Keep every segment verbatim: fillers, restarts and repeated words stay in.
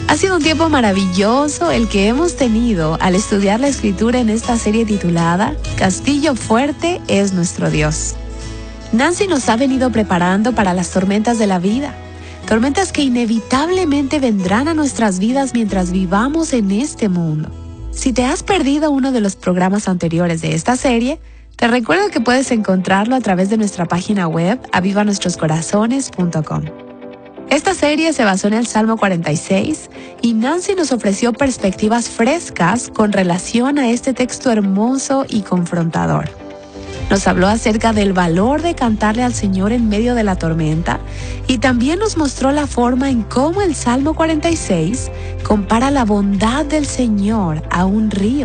Ha sido un tiempo maravilloso el que hemos tenido al estudiar la escritura en esta serie titulada Castillo Fuerte es nuestro Dios. Nancy nos ha venido preparando para las tormentas de la vida, tormentas que inevitablemente vendrán a nuestras vidas mientras vivamos en este mundo. Si te has perdido uno de los programas anteriores de esta serie, te recuerdo que puedes encontrarlo a través de nuestra página web aviva nuestros corazones punto com. Esta serie se basó en el Salmo cuarenta y seis y Nancy nos ofreció perspectivas frescas con relación a este texto hermoso y confrontador. Nos habló acerca del valor de cantarle al Señor en medio de la tormenta y también nos mostró la forma en cómo el Salmo cuarenta y seis compara la bondad del Señor a un río.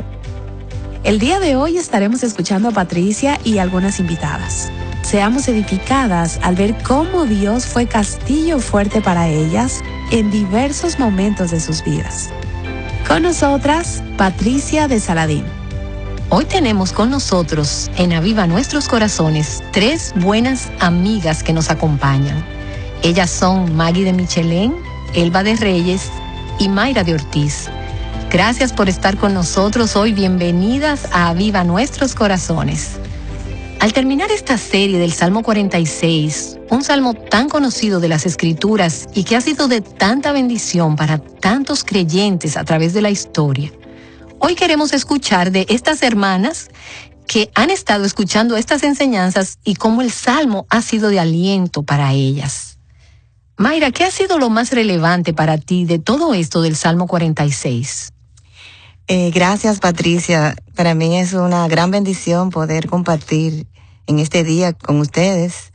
El día de hoy estaremos escuchando a Patricia y algunas invitadas. Seamos edificadas al ver cómo Dios fue castillo fuerte para ellas en diversos momentos de sus vidas. Con nosotras, Patricia de Saladín. Hoy tenemos con nosotros en Aviva Nuestros Corazones tres buenas amigas que nos acompañan. Ellas son Maggie de Michelén, Elba de Reyes y Mayra de Ortiz. Gracias por estar con nosotros hoy. Bienvenidas a Aviva Nuestros Corazones. Al terminar esta serie del Salmo cuarenta y seis, un salmo tan conocido de las Escrituras y que ha sido de tanta bendición para tantos creyentes a través de la historia, hoy queremos escuchar de estas hermanas que han estado escuchando estas enseñanzas y cómo el salmo ha sido de aliento para ellas. Mayra, ¿qué ha sido lo más relevante para ti de todo esto del Salmo cuarenta y seis? Eh, gracias, Patricia. Para mí es una gran bendición poder compartir en este día con ustedes.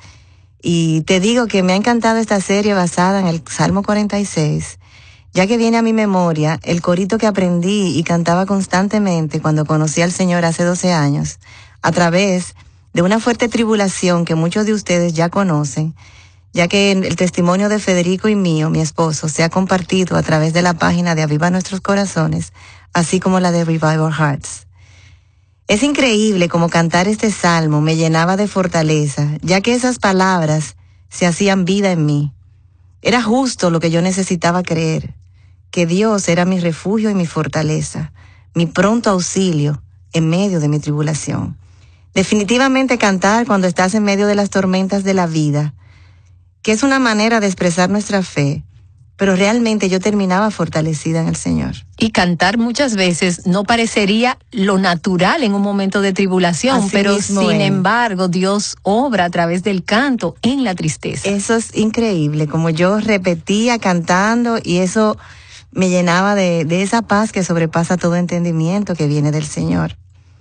Y te digo que me ha encantado esta serie basada en el Salmo cuarenta y seis, ya que viene a mi memoria el corito que aprendí y cantaba constantemente cuando conocí al Señor hace doce años, a través de una fuerte tribulación que muchos de ustedes ya conocen, ya que el testimonio de Federico y mío, mi esposo, se ha compartido a través de la página de Aviva Nuestros Corazones, así como la de Revive Our Hearts. Es increíble cómo cantar este salmo me llenaba de fortaleza, ya que esas palabras se hacían vida en mí. Era justo lo que yo necesitaba creer, que Dios era mi refugio y mi fortaleza, mi pronto auxilio en medio de mi tribulación. Definitivamente cantar cuando estás en medio de las tormentas de la vida, que es una manera de expresar nuestra fe, pero realmente yo terminaba fortalecida en el Señor. Y cantar muchas veces no parecería lo natural en un momento de tribulación, Así pero mismo sin es. embargo Dios obra a través del canto en la tristeza. Eso es increíble, como yo repetía cantando y eso me llenaba de, de esa paz que sobrepasa todo entendimiento que viene del Señor.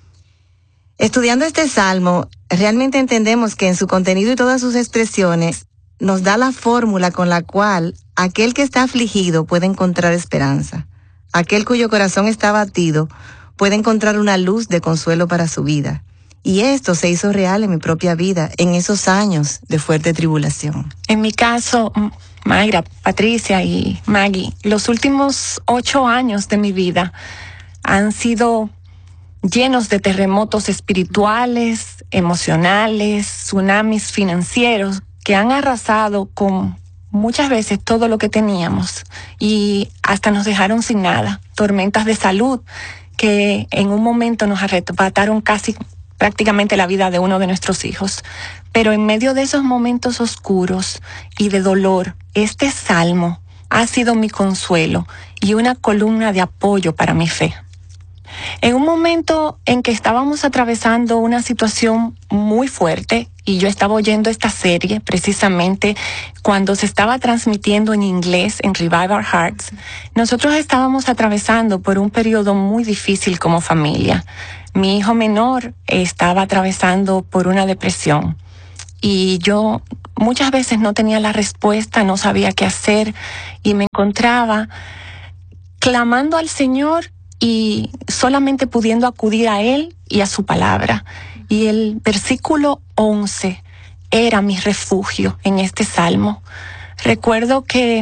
Estudiando este salmo, realmente entendemos que en su contenido y todas sus expresiones nos da la fórmula con la cual aquel que está afligido puede encontrar esperanza. Aquel cuyo corazón está abatido puede encontrar una luz de consuelo para su vida. Y esto se hizo real en mi propia vida, en esos años de fuerte tribulación. En mi caso, Mayra, Patricia y Maggie, los últimos ocho años de mi vida han sido llenos de terremotos espirituales, emocionales, tsunamis financieros, que han arrasado con muchas veces todo lo que teníamos y hasta nos dejaron sin nada. Tormentas de salud que en un momento nos arrebataron casi prácticamente la vida de uno de nuestros hijos. Pero en medio de esos momentos oscuros y de dolor, este salmo ha sido mi consuelo y una columna de apoyo para mi fe. En un momento en que estábamos atravesando una situación muy fuerte, y yo estaba oyendo esta serie precisamente cuando se estaba transmitiendo en inglés en Revive Our Hearts, nosotros estábamos atravesando por un periodo muy difícil como familia. Mi hijo menor estaba atravesando por una depresión y yo muchas veces no tenía la respuesta, no sabía qué hacer y me encontraba clamando al Señor y solamente pudiendo acudir a Él y a su palabra. Y el versículo once era mi refugio en este salmo. Recuerdo que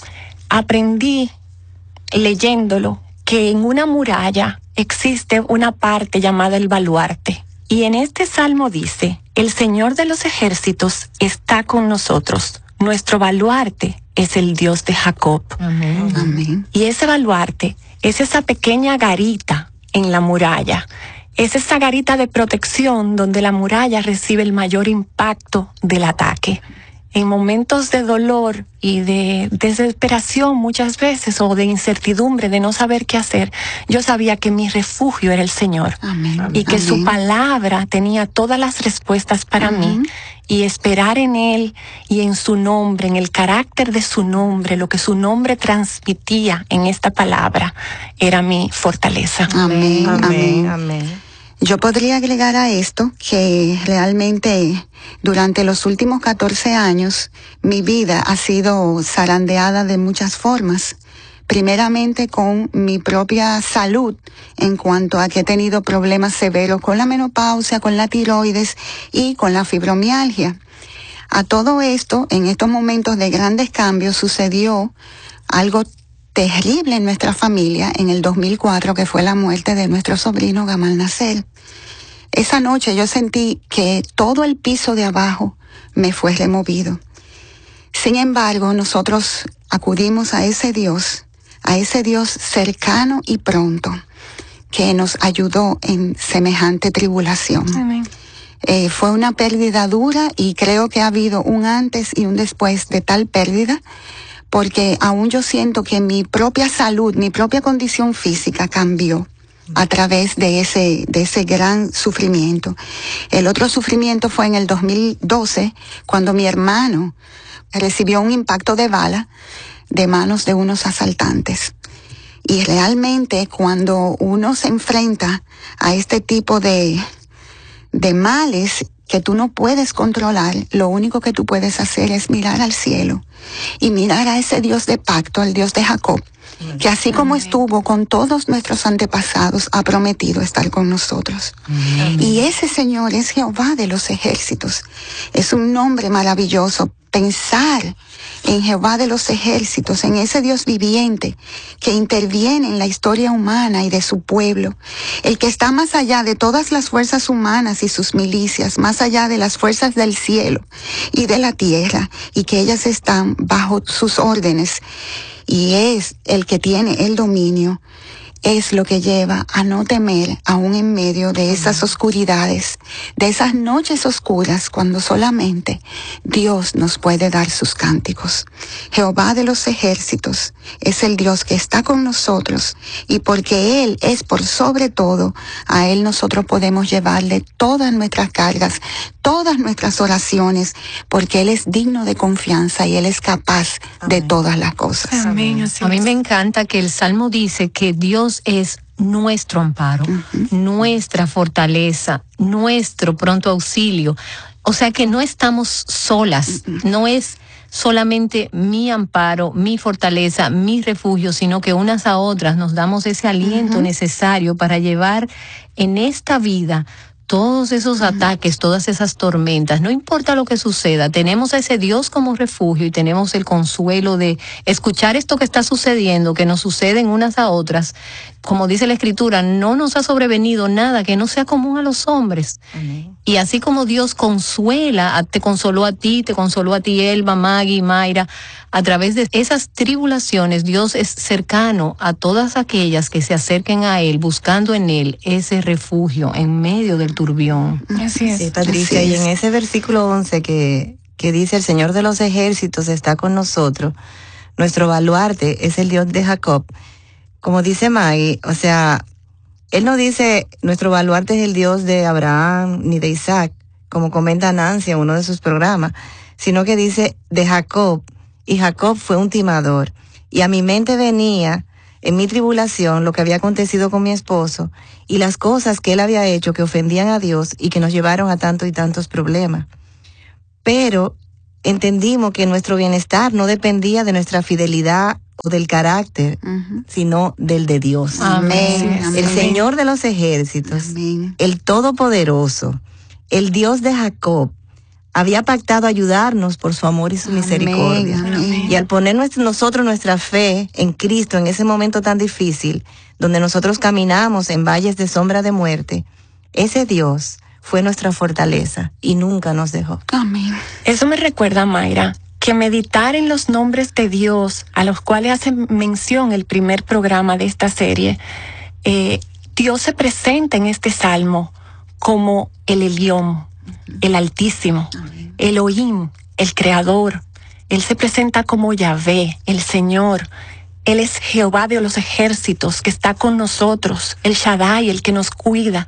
aprendí leyéndolo que en una muralla existe una parte llamada el baluarte. Y en este salmo dice: el Señor de los ejércitos está con nosotros, nuestro baluarte es el Dios de Jacob. Amén. Amén. Y ese baluarte es esa pequeña garita en la muralla. Es esa garita de protección donde la muralla recibe el mayor impacto del ataque. En momentos de dolor y de desesperación muchas veces, o de incertidumbre, de no saber qué hacer, yo sabía que mi refugio era el Señor. Amén. Y que Amén. su palabra tenía todas las respuestas para Amén. mí. Y esperar en Él y en su nombre, en el carácter de su nombre, lo que su nombre transmitía en esta palabra, era mi fortaleza. Amén. Amén, Amén. amén. Yo podría agregar a esto que realmente durante los últimos catorce años mi vida ha sido zarandeada de muchas formas. Primeramente con mi propia salud en cuanto a que he tenido problemas severos con la menopausia, con la tiroides y con la fibromialgia. A todo esto, en estos momentos de grandes cambios, sucedió algo terrible en nuestra familia en el dos mil cuatro, que fue la muerte de nuestro sobrino Gamal Nasser. Esa noche yo sentí que todo el piso de abajo me fue removido. Sin embargo, nosotros acudimos a ese Dios, a ese Dios cercano y pronto, que nos ayudó en semejante tribulación. Amén. Eh, fue una pérdida dura y creo que ha habido un antes y un después de tal pérdida, porque aún yo siento que mi propia salud, mi propia condición física cambió a través de ese, de ese gran sufrimiento. El otro sufrimiento fue en el dos mil doce, cuando mi hermano recibió un impacto de bala de manos de unos asaltantes. Y realmente cuando uno se enfrenta a este tipo de, de males que tú no puedes controlar, lo único que tú puedes hacer es mirar al cielo y mirar a ese Dios de pacto, al Dios de Jacob, que así como estuvo con todos nuestros antepasados, ha prometido estar con nosotros. Amén. Y ese Señor es Jehová de los ejércitos. Es un nombre maravilloso. Pensar en Jehová de los ejércitos, en ese Dios viviente que interviene en la historia humana y de su pueblo, el que está más allá de todas las fuerzas humanas y sus milicias, más allá de las fuerzas del cielo y de la tierra, y que ellas están bajo sus órdenes, y es el que tiene el dominio, es lo que lleva a no temer aún en medio de esas oscuridades, de esas noches oscuras, cuando solamente Dios nos puede dar sus cánticos. Jehová de los ejércitos es el Dios que está con nosotros, y porque Él es por sobre todo, a Él nosotros podemos llevarle todas nuestras cargas, todas nuestras oraciones, porque Él es digno de confianza y Él es capaz Amén. De todas las cosas. Amén. Así A mí es. me encanta que el Salmo dice que Dios es nuestro amparo, uh-huh. nuestra fortaleza, nuestro pronto auxilio. O sea que no estamos solas, uh-huh. no es solamente mi amparo, mi fortaleza, mi refugio, sino que unas a otras nos damos ese aliento uh-huh. necesario para llevar en esta vida todos esos ataques, todas esas tormentas. No importa lo que suceda, tenemos a ese Dios como refugio y tenemos el consuelo de escuchar esto que está sucediendo, que nos suceden unas a otras. Como dice la Escritura, no nos ha sobrevenido nada que no sea común a los hombres. Amén. Y así como Dios consuela, te consoló a ti, te consoló a ti, Elba, Maggie, Mayra, a través de esas tribulaciones, Dios es cercano a todas aquellas que se acerquen a Él, buscando en Él ese refugio en medio del turbión. Así es. Sí, Patricia, Así y es. en ese versículo once que, que dice, el Señor de los ejércitos está con nosotros, nuestro baluarte es el Dios de Jacob. Como dice Maggie, o sea, Él no dice, nuestro baluarte es el Dios de Abraham ni de Isaac, como comenta Nancy en uno de sus programas, sino que dice de Jacob, y Jacob fue un timador. Y a mi mente venía, en mi tribulación, lo que había acontecido con mi esposo, y las cosas que él había hecho que ofendían a Dios y que nos llevaron a tantos y tantos problemas. Pero entendimos que nuestro bienestar no dependía de nuestra fidelidad o del carácter, uh-huh. sino del de Dios. Amén. El Amén. Señor de los ejércitos, Amén. el Todopoderoso, el Dios de Jacob, había pactado ayudarnos por su amor y su Amén, misericordia. amén. Y al poner nuestro, nosotros nuestra fe en Cristo en ese momento tan difícil, donde nosotros caminamos en valles de sombra de muerte, ese Dios fue nuestra fortaleza y nunca nos dejó. Amén. Eso me recuerda, Mayra, que meditar en los nombres de Dios, a los cuales hace mención el primer programa de esta serie, eh, Dios se presenta en este salmo como el Elión, el Altísimo, Elohim, el Creador. Él se presenta como Yahvé, el Señor. Él es Jehová de los ejércitos, que está con nosotros, el Shaddai, el que nos cuida.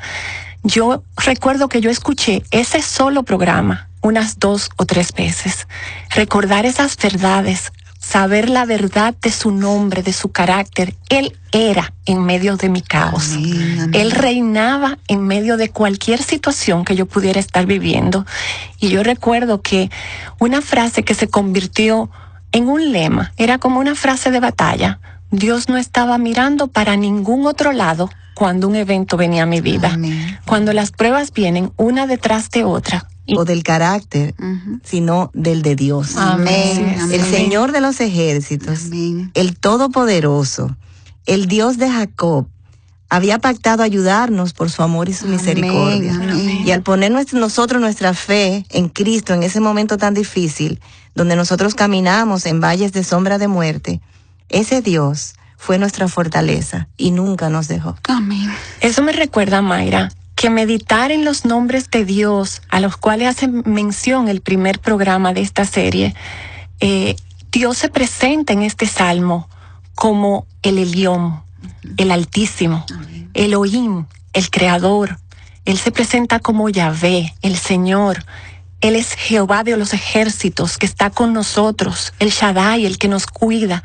Yo recuerdo que yo escuché ese solo programa unas dos o tres veces. Recordar esas verdades, saber la verdad de su nombre, de su carácter. Él era en medio de mi caos. Amén, amén. Él reinaba en medio de cualquier situación que yo pudiera estar viviendo. Y yo recuerdo que una frase que se convirtió en un lema, era como una frase de batalla. Dios no estaba mirando para ningún otro lado cuando un evento venía a mi vida. Amén. Cuando las pruebas vienen una detrás de otra. O del carácter, Ujú. sino del de Dios. Amén, Así es. El amén. Señor de los ejércitos, Amén. el Todopoderoso, el Dios de Jacob, había pactado ayudarnos por su amor y su Amén, misericordia. amén. Y al poner nuestra- nosotros nuestra fe en Cristo en ese momento tan difícil, donde nosotros caminamos en valles de sombra de muerte, ese Dios fue nuestra fortaleza y nunca nos dejó. Amén. Eso me recuerda, Mayra, que meditar en los nombres de Dios, a los cuales hace mención el primer programa de esta serie, eh, Dios se presenta en este salmo como el Elión, el Altísimo, Elohim, el Creador. Él se presenta como Yahvé, el Señor. Él es Jehová de los ejércitos, que está con nosotros, el Shaddai, el que nos cuida.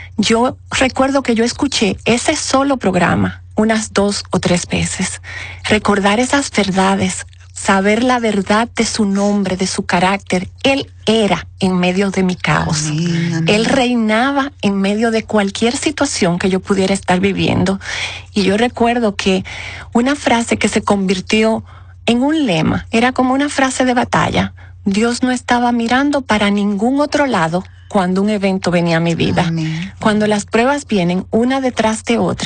Yo recuerdo que yo escuché ese solo programa unas dos o tres veces. Recordar esas verdades, saber la verdad de su nombre, de su carácter. Él era en medio de mi caos. Amén, amén. Él reinaba en medio de cualquier situación que yo pudiera estar viviendo. Y yo recuerdo que una frase que se convirtió en un lema, era como una frase de batalla. Dios no estaba mirando para ningún otro lado cuando un evento venía a mi vida. Amén. Cuando las pruebas vienen una detrás de otra.